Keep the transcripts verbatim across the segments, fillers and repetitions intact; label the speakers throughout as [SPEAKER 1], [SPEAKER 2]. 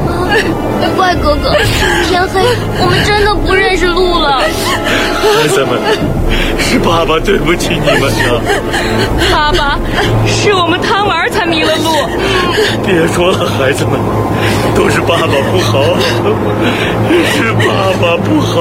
[SPEAKER 1] 怪哥哥，天黑，我们真的不认识路了。
[SPEAKER 2] 孩子们，是爸爸对不起你们啊！
[SPEAKER 3] 爸爸，是我们贪玩才迷了路。
[SPEAKER 2] 别说了，孩子们，都是爸爸不好，是爸爸不好。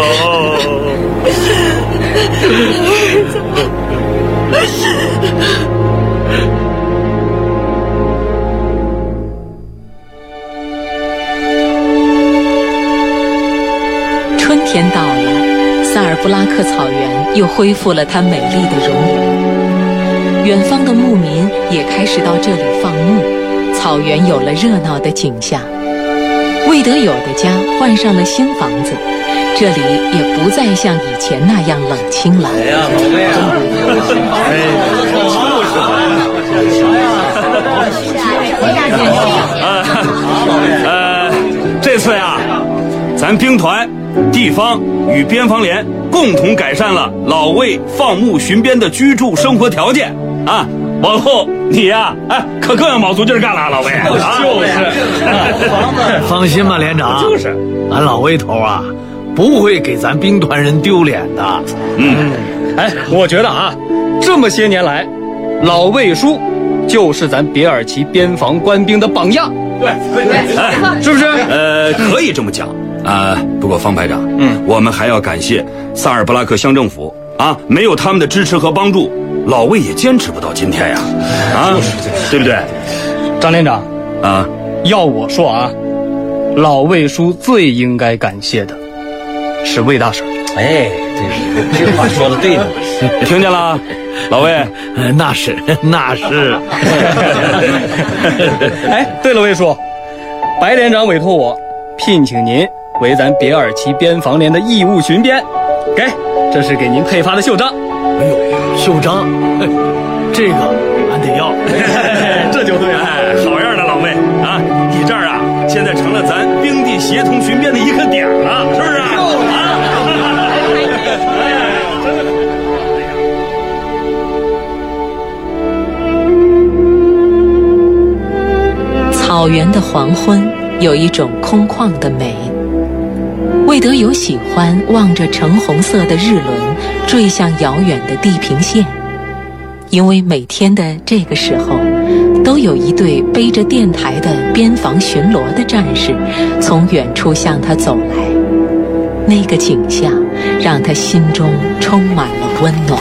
[SPEAKER 4] 春天到了，萨尔布拉克草原又恢复了它美丽的容颜。远方的牧民也开始到这里放牧，草原有了热闹的景象。魏德友的家换上了新房子，这里也不再像以前那样冷清了。哎呀，宝贝啊！哎，
[SPEAKER 5] 就是呃，这次呀，咱兵团、地方与边防连共同改善了老魏放牧巡边的居住生活条件啊！往后你呀，哎，可更要卯足劲儿干了，老魏。
[SPEAKER 6] 就是，放心吧，连长。
[SPEAKER 5] 就是，
[SPEAKER 6] 俺老魏头啊，不会给咱兵团人丢脸的。
[SPEAKER 7] 嗯，哎，我觉得啊，这么些年来，老魏叔就是咱别尔旗边防官兵的榜样。
[SPEAKER 5] 对对对，哎，
[SPEAKER 7] 是不是？
[SPEAKER 5] 呃，可以这么讲啊。不过方排长，嗯，我们还要感谢萨尔布拉克乡政府啊，没有他们的支持和帮助，老魏也坚持不到今天呀，啊，对不对？
[SPEAKER 7] 张连长
[SPEAKER 5] 啊，
[SPEAKER 7] 要我说啊，老魏叔最应该感谢的是魏大婶。
[SPEAKER 8] 哎，这这话说的对的，
[SPEAKER 5] 听见了，老魏？
[SPEAKER 6] 呃、那是那是。
[SPEAKER 7] 哎，对了，魏叔，白连长委托我聘请您为咱别尔旗边防连的义务巡边，给，这是给您配发的袖章。
[SPEAKER 6] 哎呦，袖章，这个俺得要。
[SPEAKER 7] 这就对了，
[SPEAKER 5] 哎，好样的，老魏啊！你这儿啊，现在成了咱兵地协同巡边的一个点了，是不是啊？啊！
[SPEAKER 4] 草原的黄昏有一种空旷的美。魏德友喜欢望着橙红色的日轮坠向遥远的地平线，因为每天的这个时候，都有一队背着电台的边防巡逻的战士从远处向他走来，那个景象让他心中充满了温暖。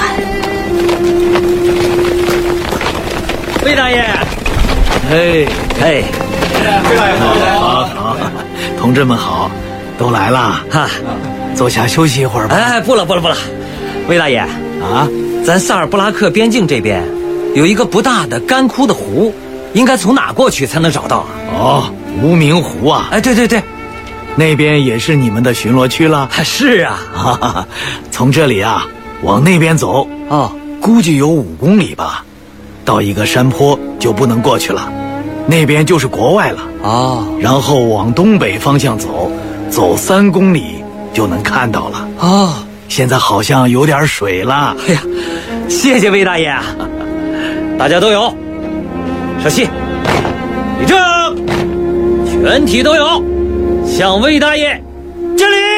[SPEAKER 8] 魏大爷，
[SPEAKER 6] 哎
[SPEAKER 8] 哎，
[SPEAKER 6] 魏大爷好，好，同志们好，都来了哈，坐下休息一会儿吧。
[SPEAKER 8] 哎，不了不了不了，魏大爷啊，咱萨尔布拉克边境这边有一个不大的干枯的湖，应该从哪过去才能找到啊？
[SPEAKER 6] 哦，无名湖啊！
[SPEAKER 8] 哎，对对对，
[SPEAKER 6] 那边也是你们的巡逻区了？
[SPEAKER 8] 是啊，
[SPEAKER 6] 哈哈，从这里啊往那边走，
[SPEAKER 8] 哦，
[SPEAKER 6] 估计有五公里吧，到一个山坡就不能过去了，那边就是国外了。
[SPEAKER 8] 哦，
[SPEAKER 6] 然后往东北方向走，走三公里就能看到了。
[SPEAKER 8] 哦，
[SPEAKER 6] 现在好像有点水了。
[SPEAKER 8] 哎呀，谢谢魏大爷，大家都有。稍息，立正，全体都有，向魏大爷敬礼。